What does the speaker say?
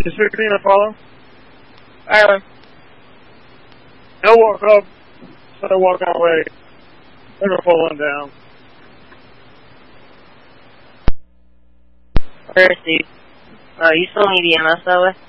Is 15 a follow? Alright. He'll walk up, so I walk our way. They're gonna pull him down. Where is Steve? Oh, you still need EMS that way?